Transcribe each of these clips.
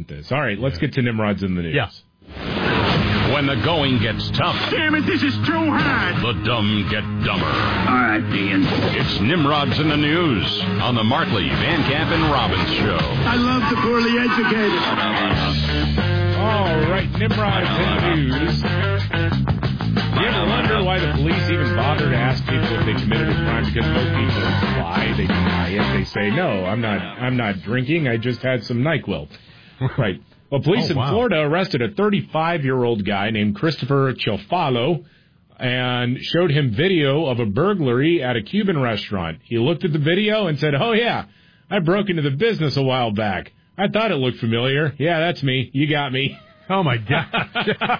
isn't this? All right, let's get to Nimrod's in the news. Yeah. When the going gets tough. Damn it, this is too hard. The dumb get dumber. All right, Dean. It's Nimrod's in the news on the Markley, Van Camp, and Robbins show. I love the poorly educated. All right, Nimrod's in the news. Do you ever wonder why the police even bother to ask people if they committed a crime? Because most people lie, they deny it. They say, no, I'm not drinking. I just had some NyQuil. Right. Well, police in Florida arrested a 35-year-old guy named Christopher Chilfalo and showed him video of a burglary at a Cuban restaurant. He looked at the video and said, oh, yeah, I broke into the business a while back. I thought it looked familiar. Yeah, that's me. You got me. Oh, my God.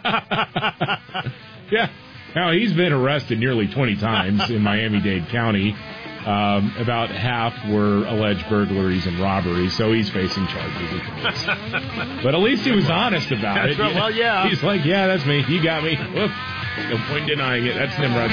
Yeah. Now, he's been arrested nearly 20 times in Miami-Dade County. About half were alleged burglaries and robberies, so he's facing charges with police. But at least he was honest about it. Right. Well, yeah. He's like, yeah, that's me. You got me. Whoop. No point denying it. That's Nimrod.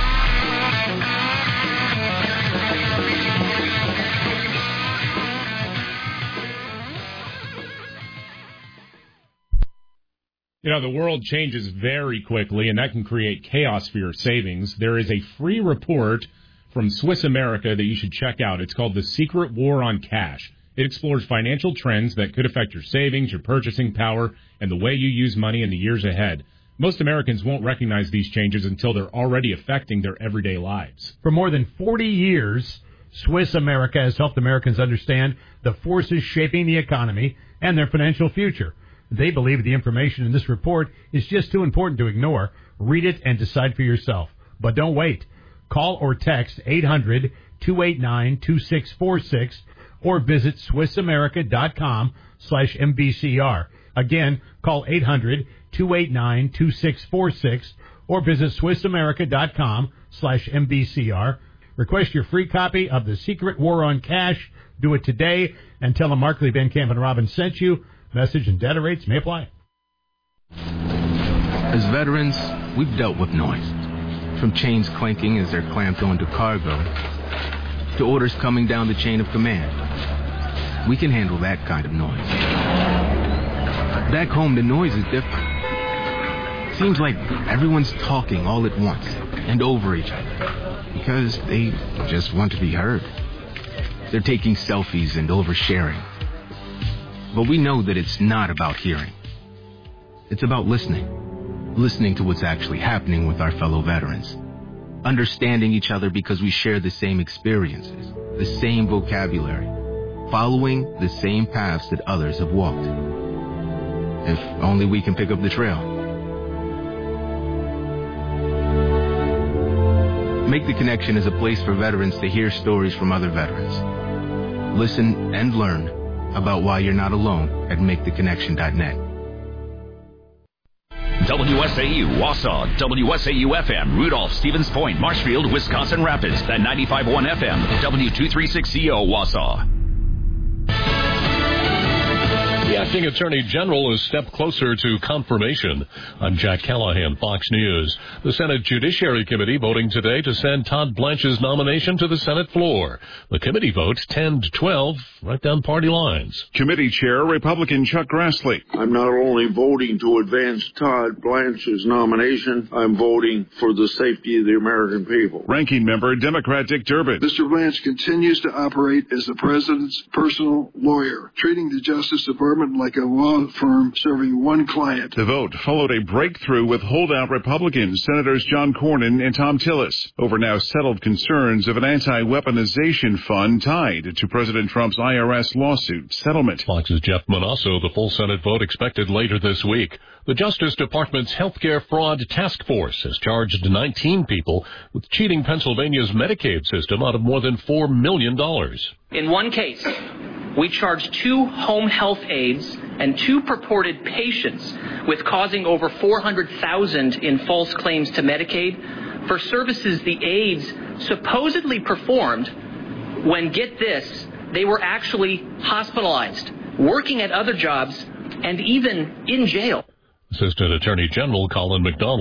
You know, the world changes very quickly, and that can create chaos for your savings. There is a free report from Swiss America that you should check out. It's called The Secret War on Cash. It explores financial trends that could affect your savings, your purchasing power, and the way you use money in the years ahead. Most Americans won't recognize these changes until they're already affecting their everyday lives. For more than 40 years, Swiss America has helped Americans understand the forces shaping the economy and their financial future. They believe the information in this report is just too important to ignore. Read it and decide for yourself. But don't wait. Call or text 800-289-2646 or visit SwissAmerica.com/MBCR. Again, call 800-289-2646 or visit SwissAmerica.com/MBCR. Request your free copy of The Secret War on Cash. Do it today and tell them Markley, Van Camp, and Robbins sent you. Message and data rates may apply. As veterans, we've dealt with noise. From chains clanking as they're clamped onto cargo, to orders coming down the chain of command. We can handle that kind of noise. Back home, the noise is different. Seems like everyone's talking all at once and over each other because they just want to be heard. They're taking selfies and oversharing. But we know that it's not about hearing. It's about listening. Listening to what's actually happening with our fellow veterans. Understanding each other because we share the same experiences, the same vocabulary, following the same paths that others have walked. If only we can pick up the trail. Make the Connection is a place for veterans to hear stories from other veterans. Listen and learn about why you're not alone at MakeTheConnection.net. WSAU, Wausau, WSAU-FM, Rudolph, Stevens Point, Marshfield, Wisconsin Rapids, and 95.1 FM, W236CO, Wausau. The acting Attorney General is a step closer to confirmation. I'm Jack Callahan, Fox News. The Senate Judiciary Committee voting today to send Todd Blanche's nomination to the Senate floor. The committee votes 10-12, right down party lines. Committee Chair, Republican Chuck Grassley. I'm not only voting to advance Todd Blanche's nomination, I'm voting for the safety of the American people. Ranking Member, Democrat Dick Durbin. Mr. Blanche continues to operate as the president's personal lawyer, treating the Justice Department like a law firm serving one client. The vote followed a breakthrough with holdout Republicans, Senators John Cornyn and Tom Tillis, over now settled concerns of an anti-weaponization fund tied to President Trump's IRS lawsuit settlement. Fox's Jeff Manasso, the full Senate vote expected later this week. The Justice Department's Healthcare Fraud Task Force has charged 19 people with cheating Pennsylvania's Medicaid system out of more than $4 million. In one case, we charged 2 home health aides and 2 purported patients with causing over $400,000 in false claims to Medicaid for services the aides supposedly performed when, get this, they were actually hospitalized, working at other jobs, and even in jail. Assistant Attorney General Colin McDonald.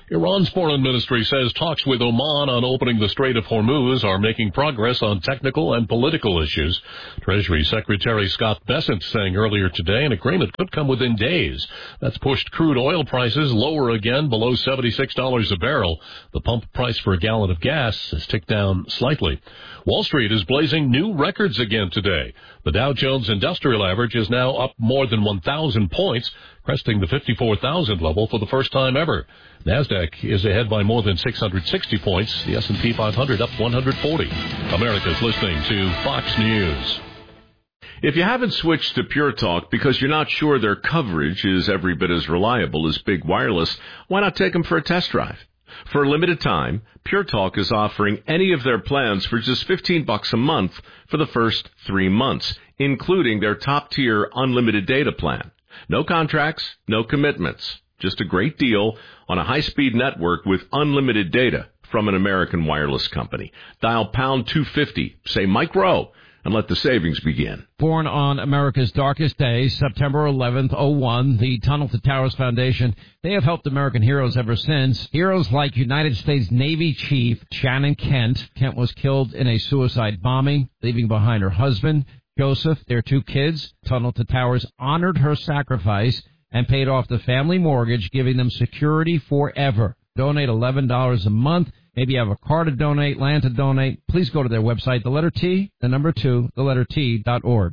Iran's foreign ministry says talks with Oman on opening the Strait of Hormuz are making progress on technical and political issues. Treasury Secretary Scott Bessent saying earlier today an agreement could come within days. That's pushed crude oil prices lower again below $76 a barrel. The pump price for a gallon of gas has ticked down slightly. Wall Street is blazing new records again today. The Dow Jones Industrial Average is now up more than 1,000 points, cresting the 54,000 level for the first time ever. NASDAQ is ahead by more than 660 points. The S&P 500 up 140. America's listening to Fox News. If you haven't switched to Pure Talk because you're not sure their coverage is every bit as reliable as Big Wireless, why not take them for a test drive? For a limited time, Pure Talk is offering any of their plans for just $15 a month for the first 3 months, including their top-tier unlimited data plan. No contracts, no commitments. Just a great deal on a high-speed network with unlimited data from an American wireless company. Dial pound 250, say Mike Rowe, and let the savings begin. Born on America's darkest day, September 11th, 01, the Tunnel to Towers Foundation, they have helped American heroes ever since. Heroes like United States Navy Chief Shannon Kent. Kent was killed in a suicide bombing, leaving behind her husband, Joseph, their 2 kids. Tunnel to Towers honored her sacrifice and paid off the family mortgage, giving them security forever. Donate $11 a month. Maybe you have a car to donate, land to donate. Please go to their website, the letter T, the number 2, the letter T.org.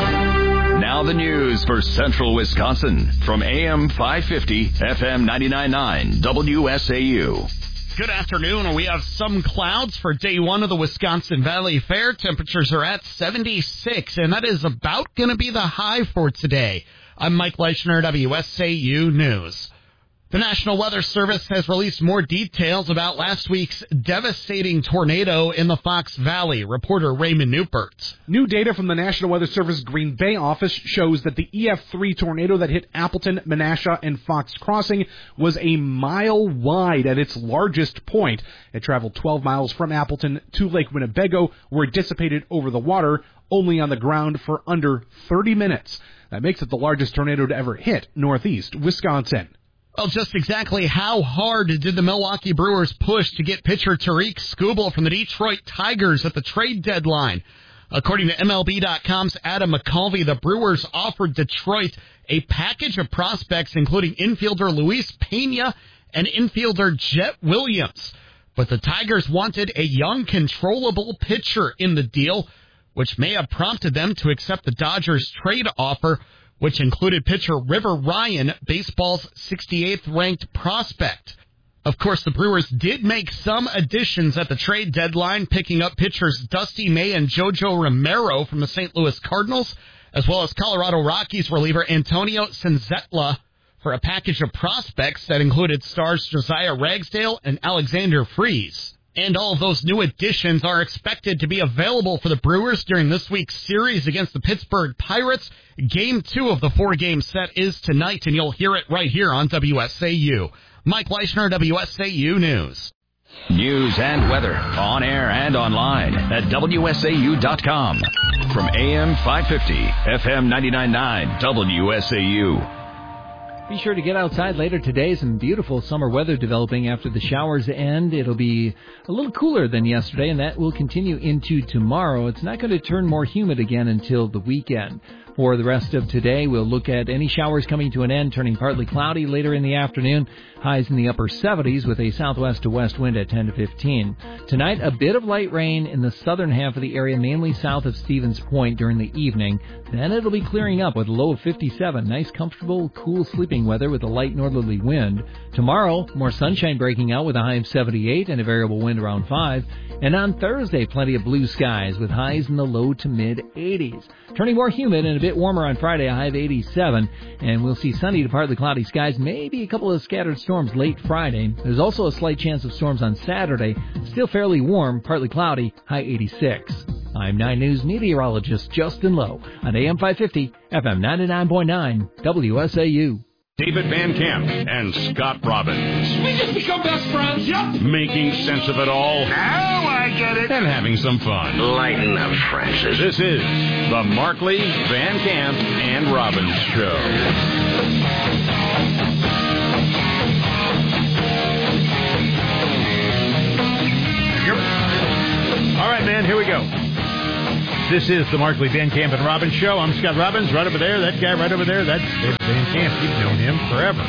Now the news for Central Wisconsin from AM 550, FM 99.9, WSAU. Good afternoon. We have some clouds for day 1 of the Wisconsin Valley Fair. Temperatures are at 76, and that is about going to be the high for today. I'm Mike Leichner, WSAU News. The National Weather Service has released more details about last week's devastating tornado in the Fox Valley. Reporter Raymond Newpert. New data from the National Weather Service Green Bay office shows that the EF3 tornado that hit Appleton, Menasha, and Fox Crossing was a mile wide at its largest point. It traveled 12 miles from Appleton to Lake Winnebago, where it dissipated over the water, only on the ground for under 30 minutes. That makes it the largest tornado to ever hit northeast Wisconsin. Well, just exactly how hard did the Milwaukee Brewers push to get pitcher Tariq Skubal from the Detroit Tigers at the trade deadline? According to MLB.com's Adam McCalvey, the Brewers offered Detroit a package of prospects, including infielder Luis Pena and infielder Jet Williams. But the Tigers wanted a young, controllable pitcher in the deal, which may have prompted them to accept the Dodgers' trade offer, which included pitcher River Ryan, baseball's 68th ranked prospect. Of course, the Brewers did make some additions at the trade deadline, picking up pitchers Dusty May and Jojo Romero from the St. Louis Cardinals, as well as Colorado Rockies reliever Antonio Senzetla for a package of prospects that included stars Josiah Ragsdale and Alexander Freese. And all of those new additions are expected to be available for the Brewers during this week's series against the Pittsburgh Pirates. Game 2 of the 4-game set is tonight, and you'll hear it right here on WSAU. Mike Leichner, WSAU News. News and weather on air and online at WSAU.com. From AM 550, FM 99.9, WSAU. Be sure to get outside later today. Some beautiful summer weather developing after the showers end. It'll be a little cooler than yesterday, and that will continue into tomorrow. It's not going to turn more humid again until the weekend. For the rest of today, we'll look at any showers coming to an end, turning partly cloudy later in the afternoon. Highs in the upper 70s with a southwest to west wind at 10 to 15. Tonight, a bit of light rain in the southern half of the area, mainly south of Stevens Point during the evening. Then it'll be clearing up with a low of 57. Nice, comfortable, cool sleeping weather with a light northerly wind. Tomorrow, more sunshine breaking out with a high of 78 and a variable wind around 5. And on Thursday, plenty of blue skies with highs in the low to mid 80s. Turning more humid and a bit warmer on Friday, a high of 87. And we'll see sunny to partly cloudy skies, maybe a couple of scattered storms late Friday. There's also a slight chance of storms on Saturday. Still fairly warm, partly cloudy, high 86. I'm 9 News meteorologist Justin Lowe on AM 550, FM 99.9, WSAU. David Van Camp and Scott Robbins. We just become best friends, yep. Making sense of it all. Now I get it. And having some fun. Lighten up, Francis. This is the Markley, Van Camp, and Robbins Show. This is the Markley, Van Camp, and Robbins Show. I'm Scott Robbins. Right over there, that guy right over there, that's David Van Camp. You've known him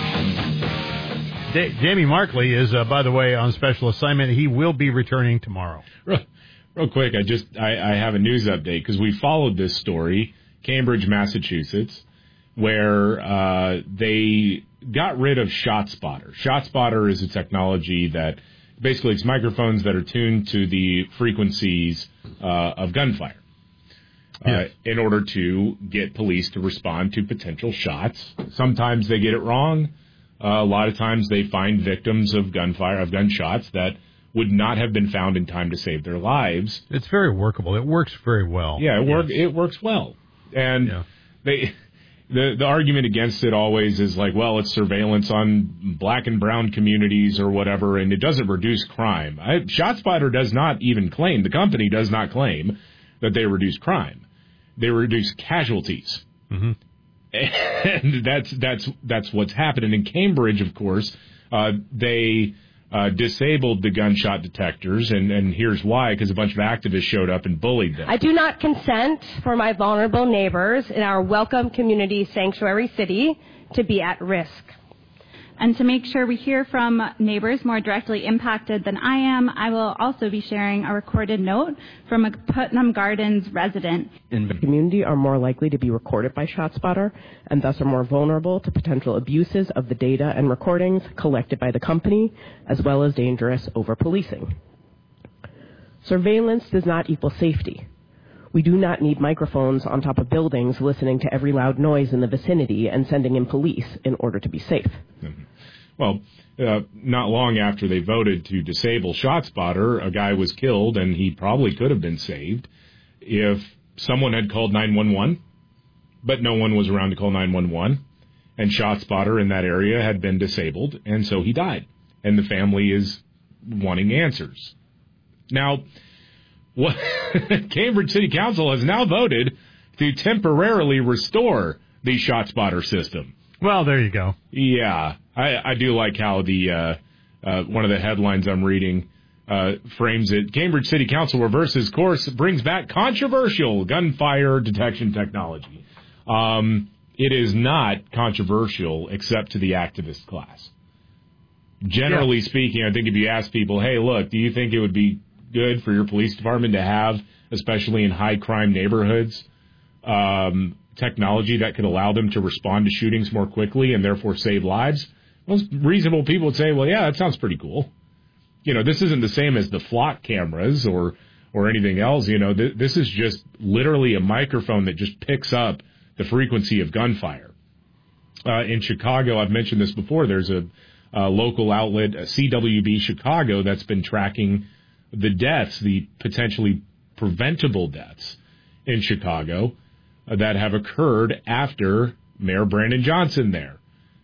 forever. Jamie Markley is, by the way, on special assignment. He will be returning tomorrow. Real quick, I have a news update because we followed this story, Cambridge, Massachusetts, where they got rid of ShotSpotter. ShotSpotter is a technology that basically it's microphones that are tuned to the frequencies of gunfire. Yes. In order to get police to respond to potential shots. Sometimes they get it wrong. A lot of times they find victims of gunshots that would not have been found in time to save their lives. It's very workable. It works very well. Yeah, it works well. And the argument against it always is like, well, it's surveillance on black and brown communities or whatever, and it doesn't reduce crime. ShotSpotter does not even claim, the company does not claim that they reduce crime. They reduce casualties. Mm-hmm. And that's what's happening. In Cambridge, of course, they disabled the gunshot detectors, and here's why, because a bunch of activists showed up and bullied them. I do not consent for my vulnerable neighbors in our welcome community sanctuary city to be at risk. And to make sure we hear from neighbors more directly impacted than I am, I will also be sharing a recorded note from a Putnam Gardens resident. The community are more likely to be recorded by ShotSpotter and thus are more vulnerable to potential abuses of the data and recordings collected by the company, as well as dangerous over-policing. Surveillance does not equal safety. We do not need microphones on top of buildings listening to every loud noise in the vicinity and sending in police in order to be safe. Mm-hmm. Well, not long after they voted to disable ShotSpotter, a guy was killed, and he probably could have been saved if someone had called 911, but no one was around to call 911, and ShotSpotter in that area had been disabled, and so he died. And the family is wanting answers. Now, what Cambridge City Council has now voted to temporarily restore the ShotSpotter system. Well, there you go. Yeah, I do like how the one of the headlines I'm reading frames it. Cambridge City Council reverses course, brings back controversial gunfire detection technology. It is not controversial except to the activist class. Generally speaking, I think if you ask people, hey, look, do you think it would be good for your police department to have, especially in high crime neighborhoods, technology that could allow them to respond to shootings more quickly and therefore save lives? Most reasonable people would say, well, yeah, that sounds pretty cool. You know, this isn't the same as the flock cameras or anything else. You know, this is just literally a microphone that just picks up the frequency of gunfire. In Chicago, I've mentioned this before, there's a local outlet, CWB Chicago, that's been tracking the deaths, the potentially preventable deaths in Chicago that have occurred after Mayor Brandon Johnson there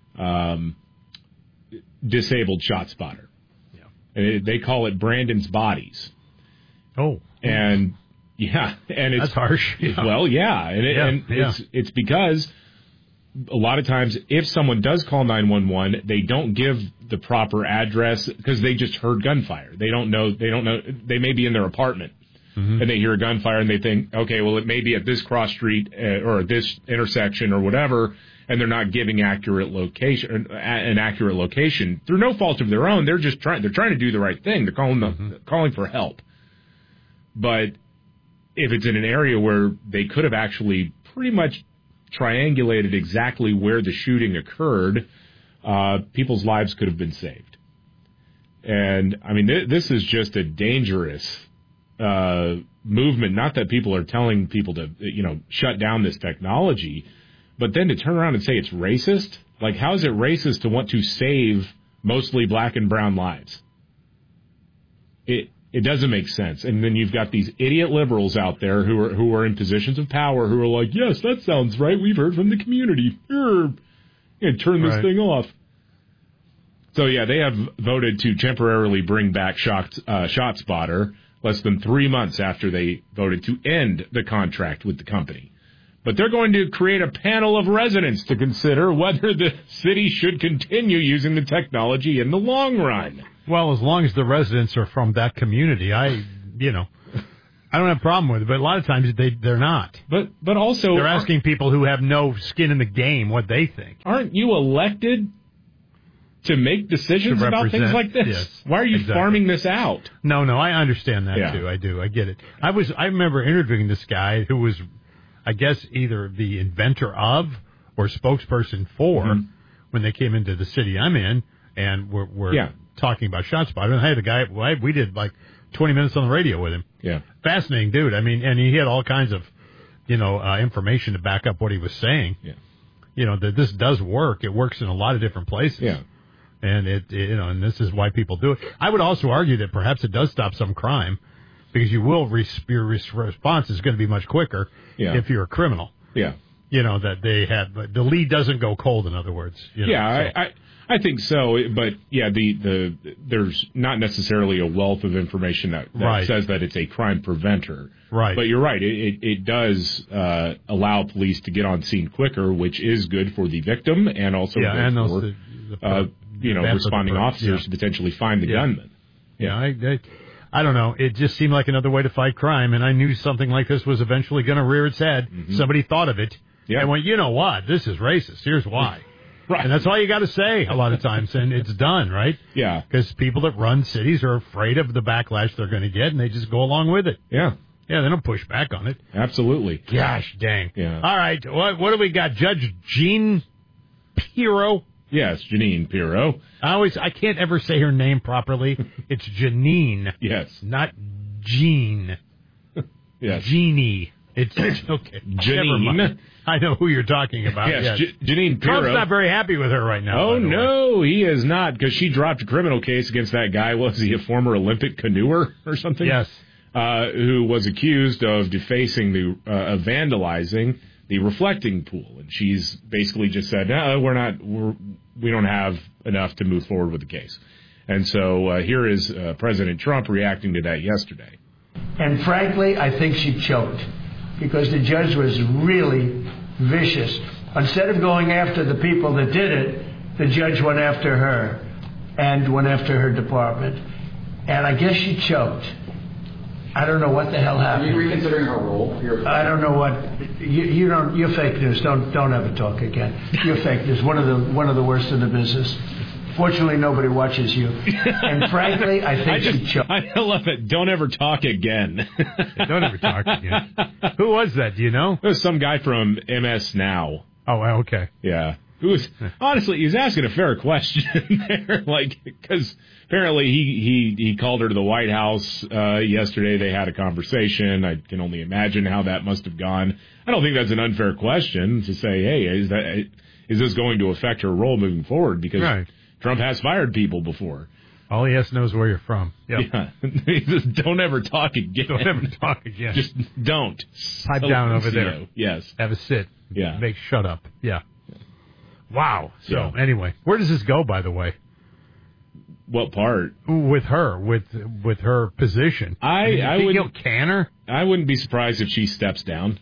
disabled ShotSpotter. Yeah. And they call it Brandon's Bodies. Oh. And, yeah. And it's that's harsh. Yeah. Well, yeah. And it's because a lot of times if someone does call 911, they don't give the proper address because they just heard gunfire. They don't know. They may be in their apartment. Mm-hmm. And they hear a gunfire and they think, okay, well, it may be at this cross street or at this intersection or whatever, and they're not giving an accurate location through no fault of their own. They're just trying to do the right thing. They're calling for help. But if it's in an area where they could have actually pretty much triangulated exactly where the shooting occurred, people's lives could have been saved. And I mean, this is just a dangerous movement. Not that people are telling people to, shut down this technology, but then to turn around and say it's racist. Like, how is it racist to want to save mostly black and brown lives? It doesn't make sense. And then you've got these idiot liberals out there who are in positions of power who are like, yes, that sounds right. We've heard from the community. Turn this thing off. So, yeah, they have voted to temporarily bring back ShotSpotter less than 3 months after they voted to end the contract with the company. But they're going to create a panel of residents to consider whether the city should continue using the technology in the long run. Well, as long as the residents are from that community, I don't have a problem with it, but a lot of times they're not. But also they're asking people who have no skin in the game what they think. Aren't you elected to make decisions about things like this? Yes, why are you farming this out? No, I understand that too. I do. I get it. I remember interviewing this guy who was, I guess, either the inventor of or spokesperson for when they came into the city I'm in, and we're talking about ShotSpotter. And I had a guy. We did like 20 minutes on the radio with him. Yeah, fascinating dude. I mean, and he had all kinds of, information to back up what he was saying. Yeah, that this does work. It works in a lot of different places. Yeah. And and this is why people do it. I would also argue that perhaps it does stop some crime, because your response is going to be much quicker if you're a criminal. Yeah. That they have, the lead doesn't go cold, in other words. I think so, but there's not necessarily a wealth of information that says that it's a crime preventer. Right. But you're right. It does allow police to get on scene quicker, which is good for the victim and also good for responding officers to potentially find the gunman. I don't know. It just seemed like another way to fight crime, and I knew something like this was eventually going to rear its head. Mm-hmm. Somebody thought of it and went, you know what? This is racist. Here's why. Right. And that's all you got to say a lot of times, and it's done, right? Yeah. Because people that run cities are afraid of the backlash they're going to get, and they just go along with it. Yeah. Yeah, they don't push back on it. Absolutely. Gosh dang. Yeah. All right, what do we got? Judge Jean Pirro? Yes, Jeanine Pirro. I can't ever say her name properly. It's Janine. Yes. Not Jean. Yes. Jeannie. It's okay. Janine. I know who you're talking about. Yes. Janine Pirro. Trump's not very happy with her right now. Oh, no, he is not, because she dropped a criminal case against that guy. Was he a former Olympic canoer or something? Yes. Who was accused of defacing of vandalizing the reflecting pool, and she's basically just said, no, we don't have enough to move forward with the case. And so here is President Trump reacting to that yesterday. And frankly, I think she choked, because the judge was really vicious. Instead of going after the people that did it, the judge went after her and went after her department. And I guess she choked. I don't know what the hell happened. Are you reconsidering her role? I don't know what you don't. You're fake news. Don't ever talk again. You're fake news. One of the worst in the business. Fortunately, nobody watches you. And frankly, I think she choked. I love it. Don't ever talk again. Don't ever talk again. Who was that? Do you know? It was some guy from MS Now. Oh, okay. Yeah. Who was honestly, he was asking a fair question there, because apparently he called her to the White House yesterday. They had a conversation. I can only imagine how that must have gone. I don't think that's an unfair question to say, hey, is this going to affect her role moving forward? Because Trump has fired people before. All he has to know is where you're from. Yep. Yeah. Just don't ever talk again. Don't ever talk again. Just don't. Pipe down over there. Yes. Have a sit. Yeah. Shut up. Yeah. Wow. So anyway, where does this go, by the way? What part? With her, with her position. I would can her. I wouldn't be surprised if she steps down.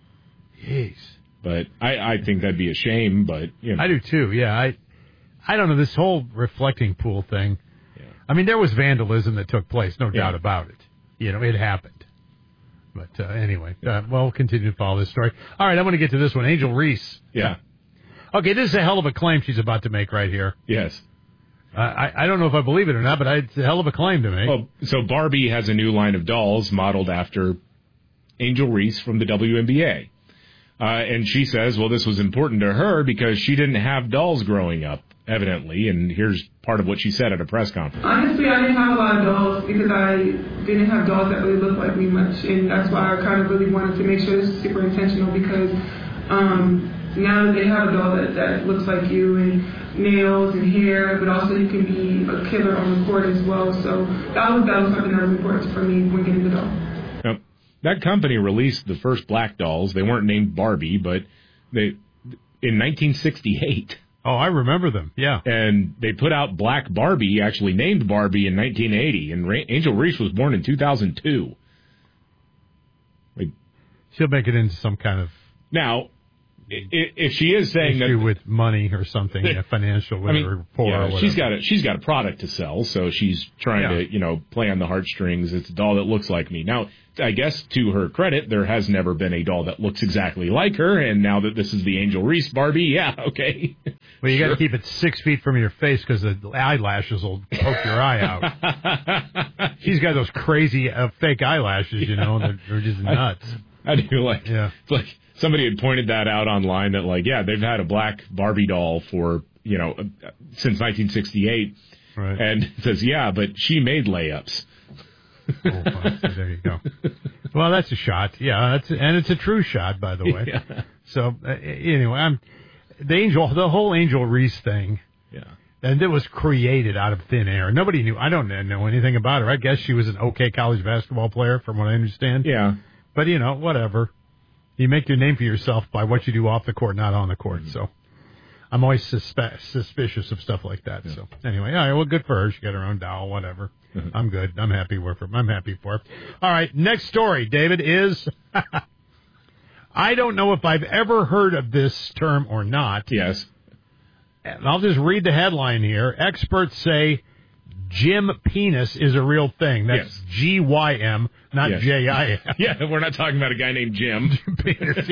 Jeez. But I think that'd be a shame. But I do too. Yeah. I don't know, this whole reflecting pool thing. Yeah. I mean, there was vandalism that took place, no doubt about it. It happened. But anyway, we'll continue to follow this story. All right, I want to get to this one. Angel Reese. Yeah. Okay, this is a hell of a claim she's about to make right here. Yes. I don't know if I believe it or not, but it's a hell of a claim to make. Well, so Barbie has a new line of dolls modeled after Angel Reese from the WNBA. And she says, well, this was important to her because she didn't have dolls growing up, evidently. And here's part of what she said at a press conference. Honestly, I didn't have a lot of dolls because I didn't have dolls that really looked like me much. And that's why I kind of really wanted to make sure this is super intentional, because now that they have a doll that looks like you, and nails and hair, but also you can be a killer on the court as well. So that was something that was important for me when getting the doll. Now, that company released the first black dolls. They weren't named Barbie, but in 1968. Oh, I remember them, yeah. And they put out Black Barbie, actually named Barbie, in 1980, and Angel Reese was born in 2002. She'll make it into some kind of... Now, if she is saying issue that with money or something, financial, whatever, she's got a product to sell, so she's trying to play on the heartstrings. It's a doll that looks like me. Now, I guess to her credit, there has never been a doll that looks exactly like her, and now that this is the Angel Reese Barbie, okay. Well, you got to keep it 6 feet from your face because the eyelashes will poke your eye out. She's got those crazy fake eyelashes, and they're just nuts. I do like. Yeah. It's like somebody had pointed that out online that they've had a black Barbie doll for since 1968, right? And it says but she made layups. There you go. Well, that's a shot. Yeah, and it's a true shot, by the way. Yeah. So anyway, the whole Angel Reese thing. Yeah. And it was created out of thin air. Nobody knew. I don't know anything about her. I guess she was an okay college basketball player, from what I understand. Yeah. But whatever. You make your name for yourself by what you do off the court, not on the court. Mm-hmm. So I'm always suspicious of stuff like that. Yeah. So anyway, all right. Well, good for her. She got her own doll. Whatever. Mm-hmm. I'm good. I'm happy for her. All right. Next story, David, is I don't know if I've ever heard of this term or not. Yes. And I'll just read the headline here. Experts say Jim Penis is a real thing. That's G-Y-M, not J-I-M. Yeah, we're not talking about a guy named Jim. Penis,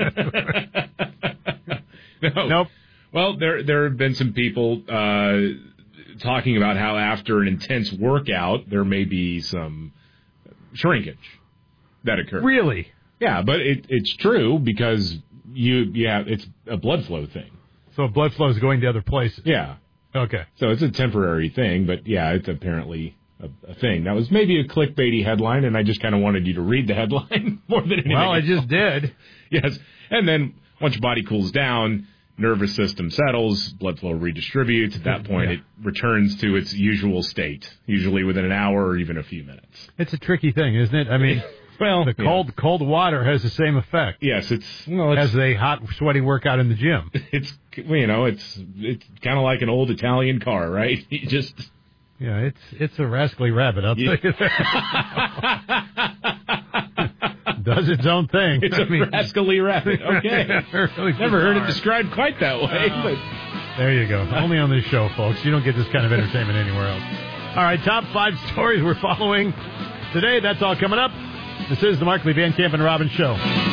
No. Nope. Well, there have been some people talking about how after an intense workout, there may be some shrinkage that occurs. Really? Yeah, but it's true because it's a blood flow thing. So blood flow is going to other places. Yeah. Okay. So it's a temporary thing, but it's apparently a thing. That was maybe a clickbaity headline, and I just kind of wanted you to read the headline more than anything. Well, I just did. Yes. And then once your body cools down, nervous system settles, blood flow redistributes. At that point, it returns to its usual state, usually within an hour or even a few minutes. It's a tricky thing, isn't it? I mean, well, the cold water has the same effect. Yes, it's as a hot, sweaty workout in the gym. It's kind of like an old Italian car, right? You just it's a rascally rabbit. I'll tell you that. Does its own thing. It's a rascally rabbit. Okay. Never heard it described quite that way. But there you go. Only on this show, folks. You don't get this kind of entertainment anywhere else. All right, top 5 stories we're following today. That's all coming up. This is the Markley, Van Camp, and Robbins Show.